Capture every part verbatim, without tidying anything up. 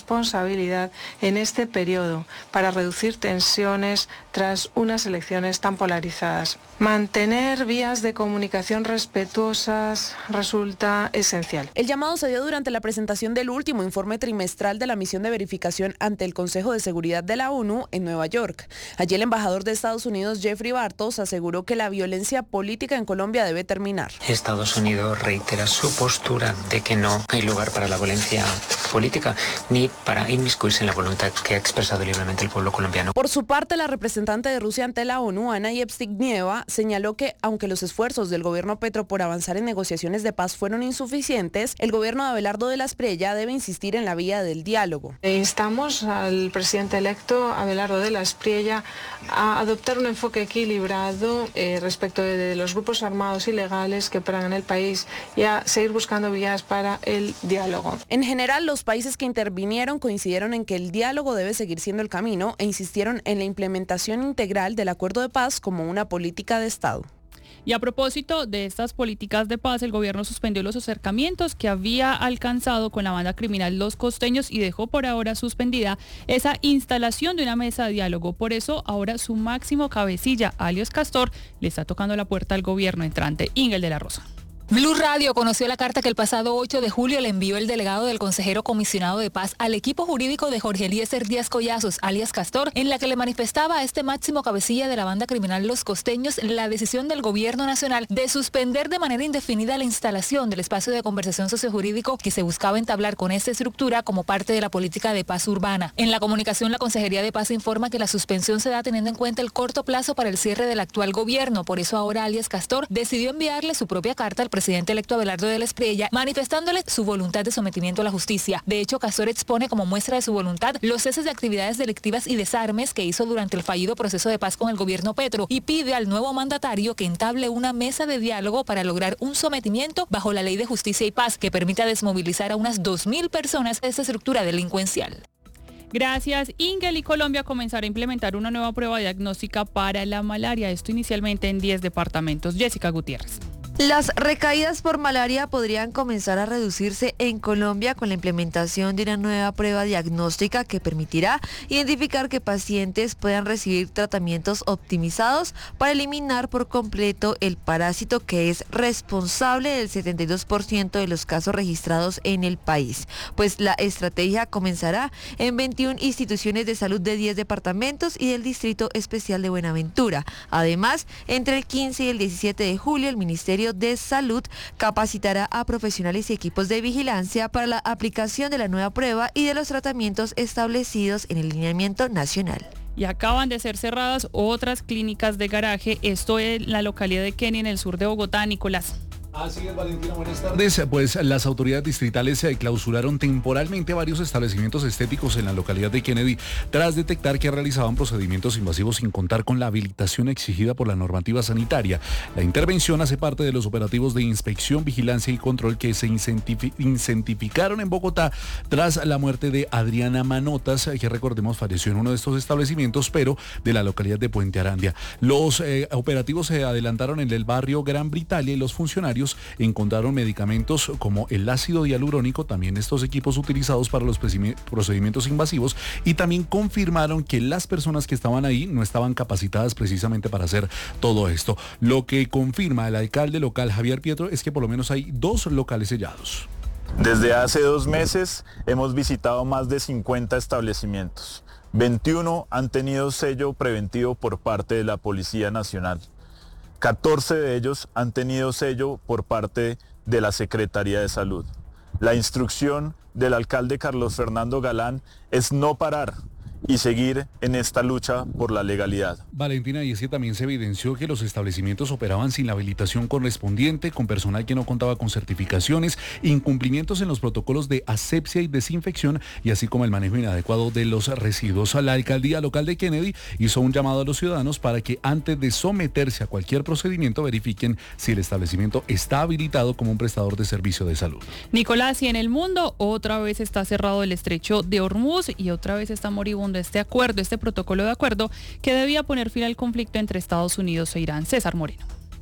responsabilidad en este periodo para reducir tensiones tras unas elecciones tan polarizadas. Mantener vías de comunicación respetuosas resulta esencial. El llamado se dio durante la presentación del último informe trimestral de la misión de verificación ante el Consejo de Seguridad de la ONU en Nueva York. Allí el embajador de Estados Unidos, Jeffrey Bartos, aseguró que la violencia política en Colombia debe terminar. Estados Unidos reitera su postura de que no hay lugar para la violencia política ni para inmiscuirse en la voluntad que ha expresado libremente el pueblo colombiano. Por su parte, la representante de Rusia ante la ONU, Ana Yevstinieva, señaló que aunque los esfuerzos del gobierno Petro por avanzar en negociaciones de paz fueron insuficientes, el gobierno de Abelardo de la Espriella debe insistir en la vía del diálogo. Instamos al presidente electo Abelardo de la Espriella a adoptar un enfoque equilibrado eh, respecto de, de los grupos armados ilegales que operan en el país y a seguir buscando vías para el diálogo. En general, los países que intervinieron coincidieron en que el diálogo debe seguir siendo el camino e insistieron en la implementación integral del acuerdo de paz como una política de Estado. Y a propósito de estas políticas de paz, el gobierno suspendió los acercamientos que había alcanzado con la banda criminal Los Costeños y dejó por ahora suspendida esa instalación de una mesa de diálogo. Por eso ahora su máximo cabecilla, alias Castor, le está tocando la puerta al gobierno entrante, Ingel de la Rosa. Blue Radio conoció la carta que el pasado ocho de julio le envió el delegado del consejero comisionado de paz al equipo jurídico de Jorge Eliezer Díaz Collazos, alias Castor, en la que le manifestaba a este máximo cabecilla de la banda criminal Los Costeños la decisión del gobierno nacional de suspender de manera indefinida la instalación del espacio de conversación sociojurídico que se buscaba entablar con esta estructura como parte de la política de paz urbana. En la comunicación, la Consejería de Paz informa que la suspensión se da teniendo en cuenta el corto plazo para el cierre del actual gobierno. Por eso ahora alias Castor decidió enviarle su propia carta al presidente electo Abelardo de la Espriella, manifestándole su voluntad de sometimiento a la justicia. De hecho, Castor expone como muestra de su voluntad los ceses de actividades delictivas y desarmes que hizo durante el fallido proceso de paz con el gobierno Petro y pide al nuevo mandatario que entable una mesa de diálogo para lograr un sometimiento bajo la Ley de Justicia y Paz que permita desmovilizar a unas dos mil personas de esta estructura delincuencial. Gracias, Ingel. Y Colombia comenzará a implementar una nueva prueba diagnóstica para la malaria. Esto inicialmente en diez departamentos. Jessica Gutiérrez. Las recaídas por malaria podrían comenzar a reducirse en Colombia con la implementación de una nueva prueba diagnóstica que permitirá identificar que pacientes puedan recibir tratamientos optimizados para eliminar por completo el parásito que es responsable del setenta y dos por ciento de los casos registrados en el país. Pues la estrategia comenzará en veintiuna instituciones de salud de diez departamentos y del Distrito Especial de Buenaventura. Además, entre el quince y el diecisiete de julio, el Ministerio de Salud capacitará a profesionales y equipos de vigilancia para la aplicación de la nueva prueba y de los tratamientos establecidos en el lineamiento nacional. Y acaban de ser cerradas otras clínicas de garaje, esto en la localidad de Kennedy, en el sur de Bogotá. Nicolás. Así es, Valentina, buenas tardes. Pues las autoridades distritales se clausuraron temporalmente varios establecimientos estéticos en la localidad de Kennedy tras detectar que realizaban procedimientos invasivos sin contar con la habilitación exigida por la normativa sanitaria. La intervención hace parte de los operativos de inspección, vigilancia y control que se incentificaron en Bogotá tras la muerte de Adriana Manotas, que recordemos falleció en uno de estos establecimientos, pero de la localidad de Puente Arandía. Los eh, operativos se adelantaron en el barrio Gran Britalia y los funcionarios encontraron medicamentos como el ácido hialurónico, también estos equipos utilizados para los procedimientos invasivos, y también confirmaron que las personas que estaban ahí no estaban capacitadas precisamente para hacer todo esto. Lo que confirma el alcalde local Javier Pietro es que por lo menos hay dos locales sellados. Desde hace dos meses hemos visitado más de cincuenta establecimientos. veintiuno han tenido sello preventivo por parte de la Policía Nacional. catorce de ellos han tenido sello por parte de la Secretaría de Salud. La instrucción del alcalde Carlos Fernando Galán es no parar y seguir en esta lucha por la legalidad. Valentina, y es que también se evidenció que los establecimientos operaban sin la habilitación correspondiente, con personal que no contaba con certificaciones, incumplimientos en los protocolos de asepsia y desinfección, y así como el manejo inadecuado de los residuos. La alcaldía local de Kennedy hizo un llamado a los ciudadanos para que antes de someterse a cualquier procedimiento verifiquen si el establecimiento está habilitado como un prestador de servicio de salud. Nicolás, y en el mundo otra vez está cerrado el estrecho de Hormuz y otra vez está moribundo este acuerdo, este protocolo de acuerdo que debía poner fin al conflicto entre Estados Unidos e Irán. César Moreno.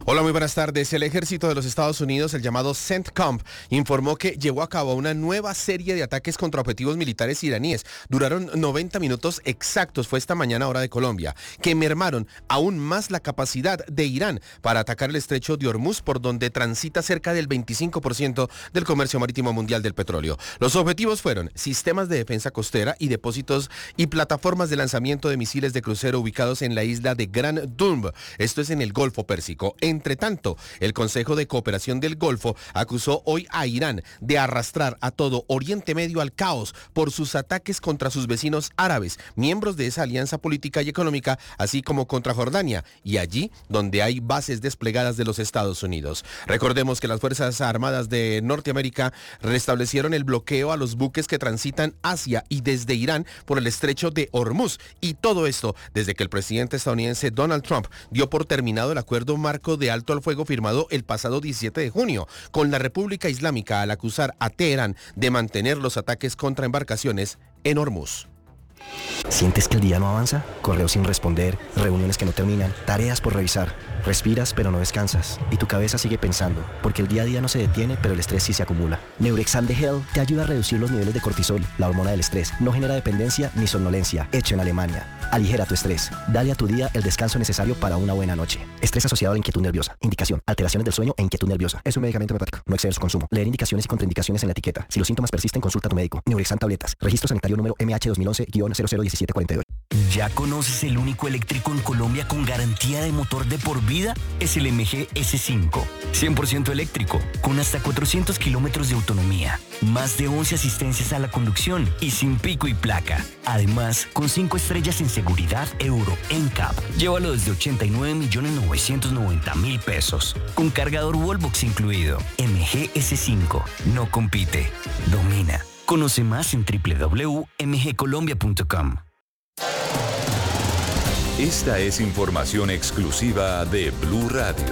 Hola, muy buenas tardes. El ejército de los Estados Unidos, el llamado CENTCOM, informó que llevó a cabo una nueva serie de ataques contra objetivos militares iraníes. Duraron noventa minutos exactos, fue esta mañana hora de Colombia, que mermaron aún más la capacidad de Irán para atacar el estrecho de Hormuz, por donde transita cerca del veinticinco por ciento del comercio marítimo mundial del petróleo. Los objetivos fueron sistemas de defensa costera y depósitos y plataformas de lanzamiento de misiles de crucero ubicados en la isla de Gran Dumb. Esto es en el Golfo Pérsico. Entre tanto, el Consejo de Cooperación del Golfo acusó hoy a Irán de arrastrar a todo Oriente Medio al caos por sus ataques contra sus vecinos árabes, miembros de esa alianza política y económica, así como contra Jordania, y allí donde hay bases desplegadas de los Estados Unidos. Recordemos que las Fuerzas Armadas de Norteamérica restablecieron el bloqueo a los buques que transitan hacia y desde Irán por el estrecho de Hormuz, y todo esto desde que el presidente estadounidense Donald Trump dio por terminado el acuerdo marco de alto al fuego firmado el pasado diecisiete de junio con la República Islámica, al acusar a Teherán de mantener los ataques contra embarcaciones en Hormuz. ¿Sientes que el día no avanza? Correos sin responder, reuniones que no terminan, tareas por revisar. Respiras pero no descansas y tu cabeza sigue pensando, porque el día a día no se detiene, pero el estrés sí se acumula. Neurexam de Hell te ayuda a reducir los niveles de cortisol, la hormona del estrés. No genera dependencia ni somnolencia. Hecho en Alemania. Aligera tu estrés. Dale a tu día el descanso necesario para una buena noche. Estrés asociado a la inquietud nerviosa. Indicación: alteraciones del sueño e inquietud nerviosa. Es un medicamento homeopático. No exceder su consumo. Leer indicaciones y contraindicaciones en la etiqueta. Si los síntomas persisten, consulta a tu médico. Neurexam tabletas. Registro sanitario número M H dos mil once guion cero cero uno siete cuatro ocho. ¿Ya conoces el único eléctrico en Colombia con garantía de motor de por vida? Es el M G S cinco. cien por ciento eléctrico, con hasta cuatrocientos kilómetros de autonomía. Más de once asistencias a la conducción y sin pico y placa. Además, con cinco estrellas en seguridad Euro N C A P. Llévalo desde ochenta y nueve millones novecientos noventa mil pesos. Con cargador Wallbox incluido. M G S cinco. No compite. Domina. Conoce más en doble u doble u doble u punto m g colombia punto com. Esta es información exclusiva de Blue Radio.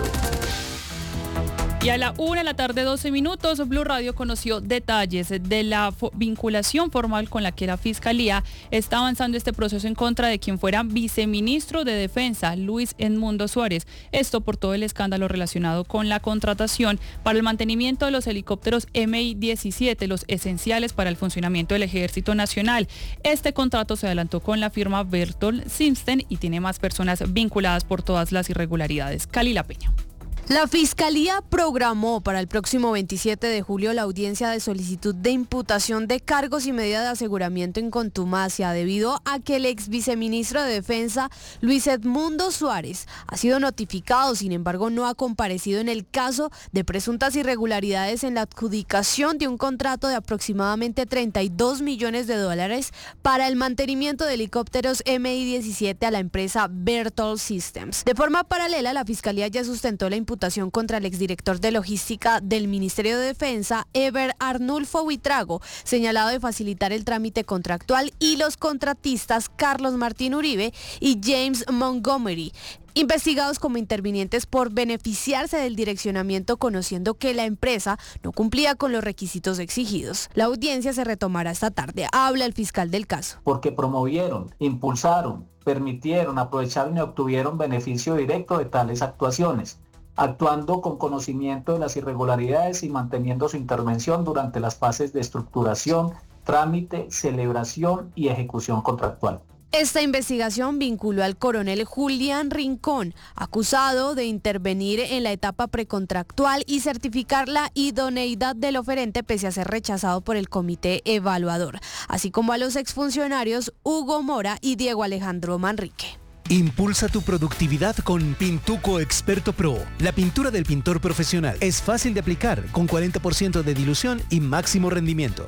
Y a la una de la tarde, doce minutos, Blue Radio conoció detalles de la vinculación formal con la que la Fiscalía está avanzando este proceso en contra de quien fuera viceministro de Defensa, Luis Edmundo Suárez. Esto por todo el escándalo relacionado con la contratación para el mantenimiento de los helicópteros M I diecisiete, los esenciales para el funcionamiento del Ejército Nacional. Este contrato se adelantó con la firma Berthold Simpson y tiene más personas vinculadas por todas las irregularidades. Calila Peña. La Fiscalía programó para el próximo veintisiete de julio la audiencia de solicitud de imputación de cargos y medida de aseguramiento en contumacia debido a que el ex viceministro de Defensa, Luis Edmundo Suárez, ha sido notificado, sin embargo no ha comparecido en el caso de presuntas irregularidades en la adjudicación de un contrato de aproximadamente treinta y dos millones de dólares para el mantenimiento de helicópteros M I diecisiete a la empresa Berthold Systems. De forma paralela, la Fiscalía ya sustentó la imputación contra el exdirector de logística del Ministerio de Defensa, Eber Arnulfo Buitrago, señalado de facilitar el trámite contractual, y los contratistas Carlos Martín Uribe y James Montgomery, investigados como intervinientes por beneficiarse del direccionamiento, conociendo que la empresa no cumplía con los requisitos exigidos. La audiencia se retomará esta tarde. Habla el fiscal del caso. Porque promovieron, impulsaron, permitieron, aprovecharon y obtuvieron beneficio directo de tales actuaciones, actuando con conocimiento de las irregularidades y manteniendo su intervención durante las fases de estructuración, trámite, celebración y ejecución contractual. Esta investigación vinculó al coronel Julián Rincón, acusado de intervenir en la etapa precontractual y certificar la idoneidad del oferente pese a ser rechazado por el comité evaluador, así como a los exfuncionarios Hugo Mora y Diego Alejandro Manrique. Impulsa tu productividad con Pintuco Experto Pro. La pintura del pintor profesional es fácil de aplicar, con cuarenta por ciento de dilución y máximo rendimiento.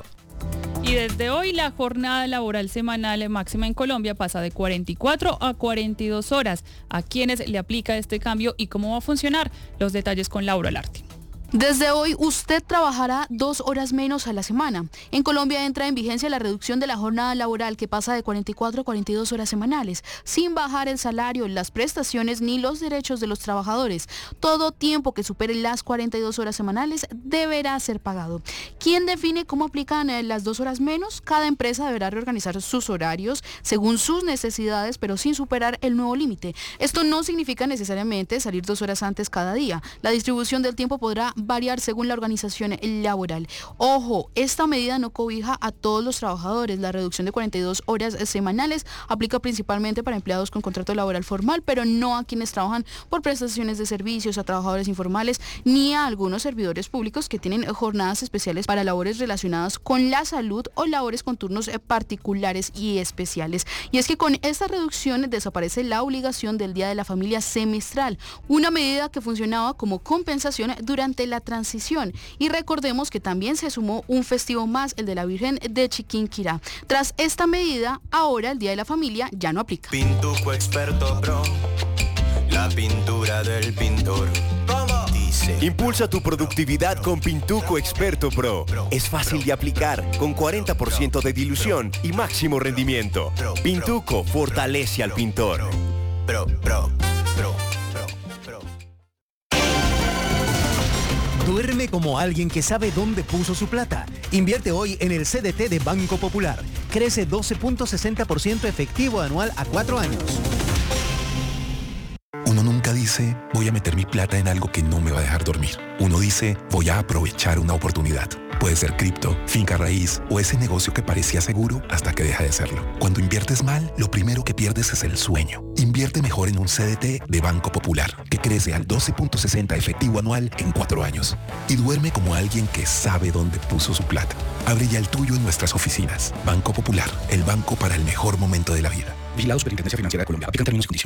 Y desde hoy la jornada laboral semanal máxima en Colombia pasa de cuarenta y cuatro a cuarenta y dos horas. ¿A quiénes le aplica este cambio y cómo va a funcionar? Los detalles con Laura Larte. Desde hoy usted trabajará dos horas menos a la semana. En Colombia entra en vigencia la reducción de la jornada laboral que pasa de cuarenta y cuatro a cuarenta y dos horas semanales, sin bajar el salario, las prestaciones ni los derechos de los trabajadores. Todo tiempo que supere las cuarenta y dos horas semanales deberá ser pagado. ¿Quién define cómo aplican las dos horas menos? Cada empresa deberá reorganizar sus horarios según sus necesidades, pero sin superar el nuevo límite. Esto no significa necesariamente salir dos horas antes cada día. La distribución del tiempo podrá variar según la organización laboral. Ojo, esta medida no cobija a todos los trabajadores. La reducción de cuarenta y dos horas semanales aplica principalmente para empleados con contrato laboral formal, pero no a quienes trabajan por prestaciones de servicios, a trabajadores informales, ni a algunos servidores públicos que tienen jornadas especiales para labores relacionadas con la salud o labores con turnos particulares y especiales. Y es que con esta reducción desaparece la obligación del Día de la Familia semestral, una medida que funcionaba como compensación durante la transición. Y recordemos que también se sumó un festivo más, el de la Virgen de Chiquinquirá. Tras esta medida, ahora el Día de la Familia ya no aplica. Pintuco Experto Pro, la pintura del pintor. Dice. Impulsa tu productividad con Pintuco Experto Pro. Es fácil de aplicar, con cuarenta por ciento de dilución y máximo rendimiento. Pintuco fortalece al pintor. Pro, pro, pro. Duerme como alguien que sabe dónde puso su plata. Invierte hoy en el C D T de Banco Popular. Crece doce punto sesenta por ciento efectivo anual a cuatro años. Uno nunca dice, voy a meter mi plata en algo que no me va a dejar dormir. Uno dice, voy a aprovechar una oportunidad. Puede ser cripto, finca raíz o ese negocio que parecía seguro hasta que deja de serlo. Cuando inviertes mal, lo primero que pierdes es el sueño. Invierte mejor en un C D T de Banco Popular, que crece al doce punto sesenta efectivo anual en cuatro años. Y duerme como alguien que sabe dónde puso su plata. Abre ya el tuyo en nuestras oficinas. Banco Popular, el banco para el mejor momento de la vida. Vigilado Superintendencia Financiera de Colombia. Aplican términos y condiciones.